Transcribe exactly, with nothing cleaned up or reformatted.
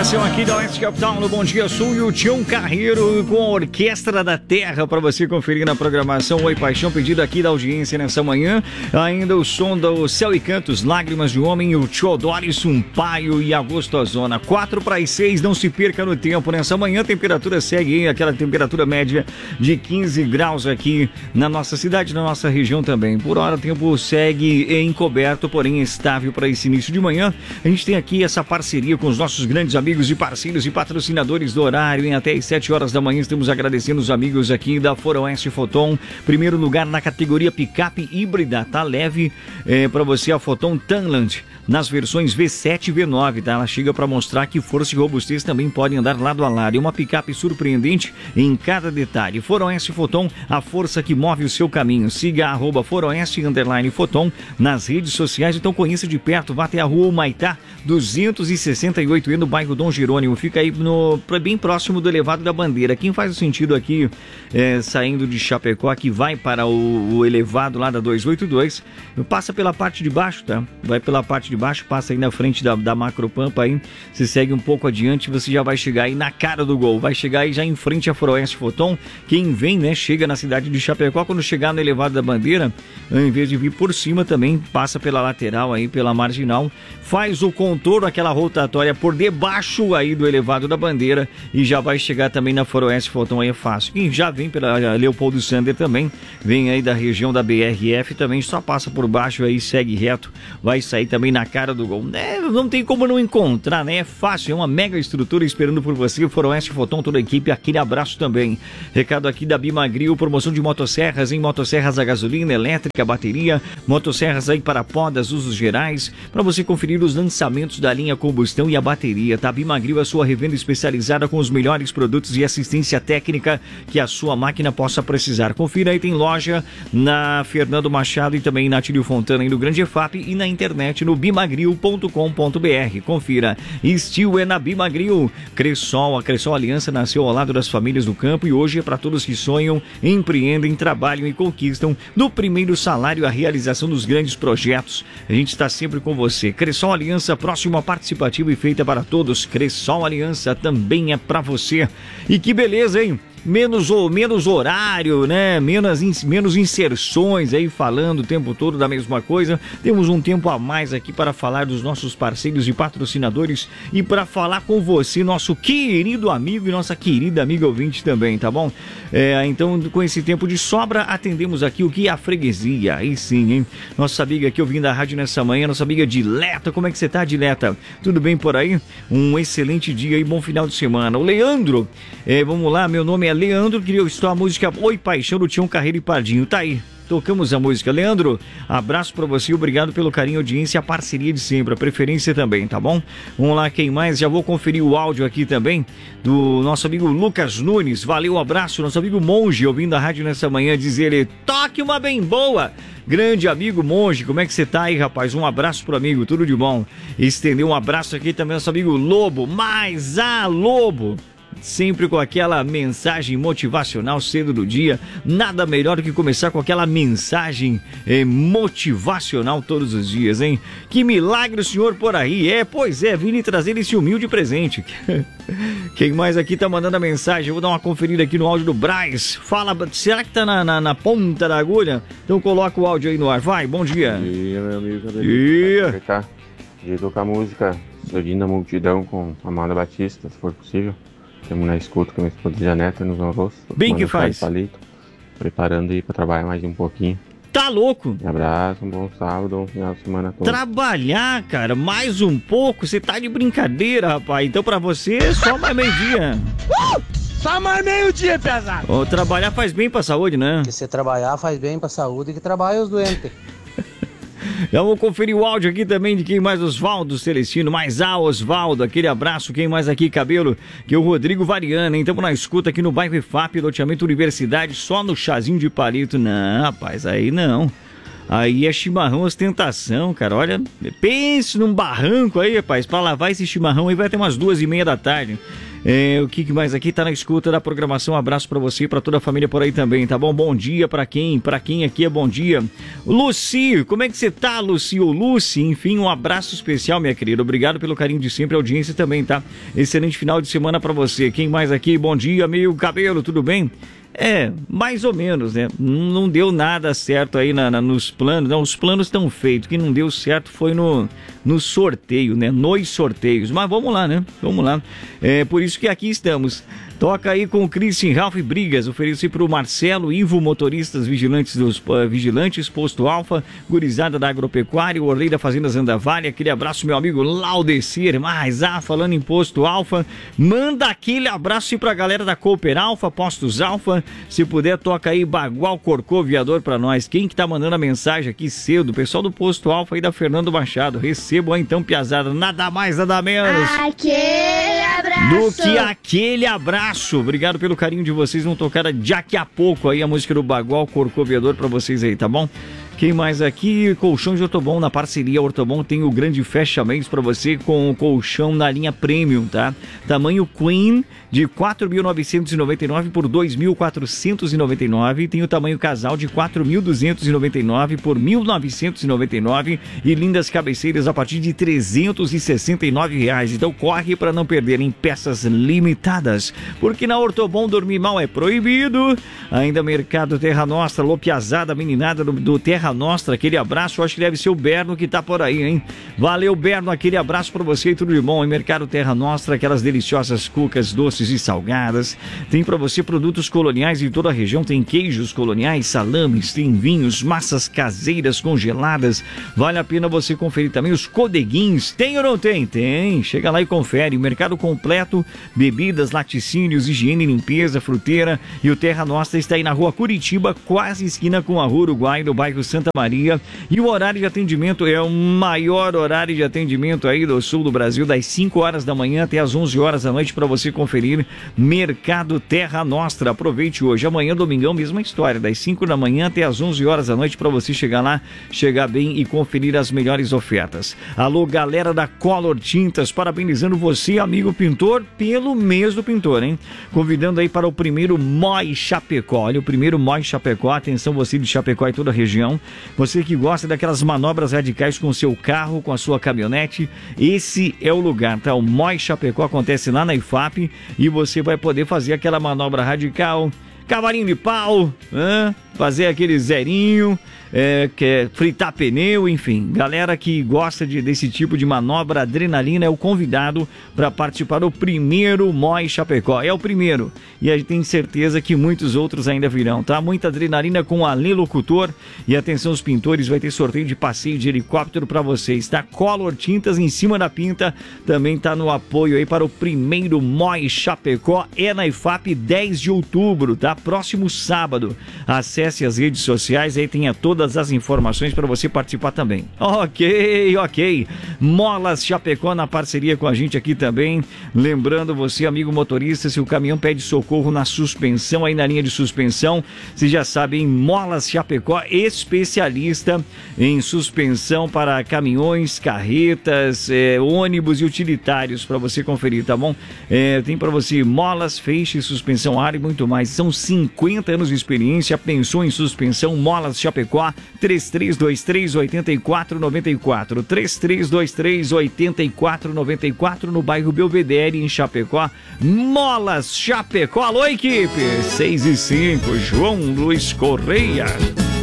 programação aqui da Oeste Capital no Bom Dia Sul e o Tião Carreiro com a Orquestra da Terra para você conferir na programação Oi Paixão, pedido aqui da audiência nessa manhã. Ainda o som do Céu e Cantos, Lágrimas de Homem e o Teodoro Sampaio e Agosto Ozona. quatro para as seis, não se perca no tempo nessa manhã. A temperatura segue aí, aquela temperatura média de quinze graus aqui na nossa cidade, na nossa região também. Por hora o tempo segue encoberto, porém estável para esse início de manhã. A gente tem aqui essa parceria com os nossos grandes amigos e parceiros e patrocinadores do horário. Em até às sete horas da manhã estamos agradecendo os amigos aqui da Foroeste Foton. Primeiro lugar na categoria picape híbrida, tá leve é, para você a Foton Tanland nas versões V sete e V nove, tá? Ela chega para mostrar que força e robustez também podem andar lado a lado. É uma picape surpreendente em cada detalhe. Foroeste Foton, a força que move o seu caminho. Siga arroba Foroeste underline Foton nas redes sociais. Então conheça de perto, vá até a rua Humaitá duzentos e sessenta e oito e no bairro Dom Jerônimo. Fica aí no, bem próximo do elevado da Bandeira. Quem faz o sentido aqui, é, saindo de Chapecó, que vai para o, o elevado lá da duzentos e oitenta e dois, passa pela parte de baixo, tá? Vai pela parte de baixo, passa aí na frente da, da Macropampa aí, você segue um pouco adiante, você já vai chegar aí na cara do gol, vai chegar aí já em frente a Foroeste Foton. Quem vem, né, chega na cidade de Chapecó, quando chegar no elevado da Bandeira, em vez de vir por cima também, passa pela lateral aí, pela marginal, faz o contorno, aquela rotatória por debaixo aí do elevado da Bandeira e já vai chegar também na Foroeste Foton, aí é fácil. Quem já vem pela Leopoldo Sander também, vem aí da região da B R F também, só passa por baixo aí, segue reto, vai sair também na cara do gol. É, não tem como não encontrar, né? É fácil, é uma mega estrutura esperando por você. Foroeste Foton, toda a equipe, aquele abraço também. Recado aqui da Bimagril, promoção de motosserras em motosserras a gasolina, elétrica, bateria, motosserras aí para podas, usos gerais, para você conferir os lançamentos da linha combustão e a bateria, tá? Bimagril é a sua revenda especializada com os melhores produtos e assistência técnica que a sua máquina possa precisar. Confira aí, tem loja na Fernando Machado e também na Tílio Fontana e no Grande E F A P e na internet no bimagril ponto com ponto br. Confira. Estilo é na Bimagril. Cressol, a Cressol Aliança nasceu ao lado das famílias do campo e hoje é para todos que sonham, empreendem, trabalham e conquistam do primeiro salário à realização dos grandes projetos. A gente está sempre com você. Cressol Aliança, próxima, participativa e feita para todos. Cressol Aliança também é para você. E que beleza, hein? Menos, ou, menos horário, né? Menos, menos inserções aí falando o tempo todo da mesma coisa. Temos um tempo a mais aqui para falar dos nossos parceiros e patrocinadores e para falar com você, nosso querido amigo e nossa querida amiga ouvinte também, tá bom? É, então, com esse tempo de sobra, atendemos aqui o que é a freguesia. Aí sim, hein? Nossa amiga aqui ouvindo a rádio nessa manhã, nossa amiga Dileta. Como é que você tá, Dileta? Tudo bem por aí? Um excelente dia e bom final de semana. O Leandro, é, vamos lá, meu nome é Leandro, queria estar a música Oi Paixão do Tião Carreiro e Pardinho. Tá aí, tocamos a música. Leandro, abraço pra você, obrigado pelo carinho, audiência, a parceria de sempre, a preferência também, tá bom? Vamos lá, quem mais? Já vou conferir o áudio aqui também do nosso amigo Lucas Nunes. Valeu, abraço, nosso amigo Monge, ouvindo a rádio nessa manhã, diz ele, toque uma bem boa. Grande amigo Monge, como é que você tá aí, rapaz? Um abraço pro amigo, tudo de bom. Estendeu um abraço aqui também, nosso amigo Lobo, mas a Lobo, sempre com aquela mensagem motivacional cedo do dia. Nada melhor do que começar com aquela mensagem eh, motivacional todos os dias, hein? Que milagre o senhor por aí. É, pois é, vim lhe trazer esse humilde presente. Quem mais aqui tá mandando a mensagem? Eu vou dar uma conferida aqui no áudio do Braz. Fala, será que tá na, na, na ponta da agulha? Então coloca o áudio aí no ar. Vai, bom dia. Bom dia, meu amigo. Dia. De tocar a música Sardinha da Multidão com Amanda Batista, se for possível. Estamos na escuta com a minha esposa Janeta nos alvos. Bem que faz. Palito, preparando aí para trabalhar mais um pouquinho. Tá louco? Um abraço, um bom sábado, um final de semana todo. Trabalhar, cara, mais um pouco? Você tá de brincadeira, rapaz. Então pra você, só mais meio-dia. Uh! Só mais meio-dia, pesado. Oh, trabalhar faz bem pra saúde, né? Que você trabalhar faz bem pra saúde e que trabalha os doentes. Vamos conferir o áudio aqui também de quem mais, Osvaldo Celestino, mais a Osvaldo, aquele abraço, quem mais aqui, cabelo, que é o Rodrigo Variana, hein? Estamos na escuta aqui no bairro E F A P, loteamento Universidade, só no chazinho de palito. Não, rapaz, aí não. Aí é chimarrão ostentação, cara, olha, pense num barranco aí, rapaz, pra lavar esse chimarrão aí vai até umas duas e meia da tarde. É, o que, que mais aqui? Tá na escuta da programação. Um abraço pra você e pra toda a família por aí também, tá bom? Bom dia pra quem? Pra quem aqui é bom dia. Luci, como é que você tá, Luci? Ou Luci, enfim, um abraço especial, minha querida. Obrigado pelo carinho de sempre, a audiência também, tá? Excelente final de semana pra você. Quem mais aqui? Bom dia, meio cabelo, tudo bem? É, mais ou menos, né? Não deu nada certo aí na, na, nos planos. Não, os planos estão feitos. O que não deu certo foi no, no sorteio, né? Nos sorteios. Mas vamos lá, né? Vamos lá. É por isso que aqui estamos. Toca aí com o Christian Ralph Brigas. Ofereci para o Marcelo, Ivo, motoristas vigilantes dos uh, vigilantes, Posto Alfa, gurizada da Agropecuária, o Orlei da Fazenda Zandavalha. Aquele abraço, meu amigo Laudecir. Mas, ah, falando em Posto Alfa, manda aquele abraço aí pra galera da Cooper Alfa, Postos Alfa. Se puder, toca aí Bagual Corcoviador pra nós. Quem que tá mandando a mensagem aqui cedo? O pessoal do Posto Alfa aí da Fernando Machado. Recebo então, piazada, nada mais, nada menos. Aquele abraço. Do que aquele abraço. Obrigado pelo carinho de vocês. Vão tocar daqui a pouco aí a música do Bagual Corcoviador pra vocês aí, tá bom? Quem mais aqui? Colchão de Ortobon, na parceria Ortobon tem o grande fechamento para você com o colchão na linha Premium, tá? Tamanho Queen de quatro mil novecentos e noventa e nove por dois mil quatrocentos e noventa e nove. Tem o tamanho casal de quatro mil duzentos e noventa e nove por mil novecentos e noventa e nove e lindas cabeceiras a partir de trezentos e sessenta e nove reais. Então corre para não perderem peças limitadas, porque na Ortobon dormir mal é proibido. Ainda Mercado Terra Nostra, lopiazada, meninada do, do Terra Nostra, aquele abraço, acho que deve ser o Berno que tá por aí, hein? Valeu, Berno, aquele abraço pra você e tudo de bom. Em Mercado Terra Nostra, aquelas deliciosas cucas doces e salgadas. Tem pra você produtos coloniais em toda a região, tem queijos coloniais, salames, tem vinhos, massas caseiras congeladas. Vale a pena você conferir também os codeguins. Tem ou não tem? Tem. Chega lá e confere. Mercado completo, bebidas, laticínios, higiene e limpeza, fruteira. E o Terra Nostra está aí na rua Curitiba, quase esquina com a Rua Uruguai, no bairro Santa Maria. E o horário de atendimento é o maior horário de atendimento aí do sul do Brasil, das cinco horas da manhã até as onze horas da noite, para você conferir. Mercado Terra Nostra. Aproveite hoje. Amanhã, domingão, mesma história, das cinco da manhã até as onze horas da noite, para você chegar lá, chegar bem e conferir as melhores ofertas. Alô, galera da Color Tintas, parabenizando você, amigo pintor, pelo mês do pintor, hein? Convidando aí para o primeiro M O I Chapecó. Olha, o primeiro M O I Chapecó. Atenção, você de Chapecó e toda a região. Você que gosta daquelas manobras radicais com o seu carro, com a sua caminhonete, esse é o lugar, tá? O M O I Chapecó acontece lá na I F A P e você vai poder fazer aquela manobra radical, cavalinho de pau, hein? Fazer aquele zerinho, é, que é fritar pneu, enfim. Galera que gosta de, desse tipo de manobra, adrenalina, é o convidado para participar do primeiro M O I Chapecó. É o primeiro. E a gente tem certeza que muitos outros ainda virão, tá? Muita adrenalina com o Alê Locutor. E atenção, os pintores, vai ter sorteio de passeio de helicóptero para vocês, tá? Color Tintas em cima da pinta também tá no apoio aí para o primeiro M O I Chapecó. É na I F A P, dez de outubro, tá? Próximo sábado. Acesse as redes sociais, aí tenha todas as informações para você participar também. Ok, ok. Molas Chapecó na parceria com a gente aqui também. Lembrando você, amigo motorista, se o caminhão pede socorro na suspensão, aí na linha de suspensão, você já sabe, em Molas Chapecó, especialista em suspensão para caminhões, carretas, é, ônibus e utilitários, para você conferir, tá bom? É, tem para você molas, feixe, suspensão ar e muito mais. São cinquenta anos de experiência. Pensou em suspensão? Molas Chapecó, três três dois três, oito quatro nove quatro, três três dois três, oito quatro nove quatro, no bairro Belvedere, em Chapecó. Molas Chapecó. Alô, equipe! seis e cinco, João Luiz Correia.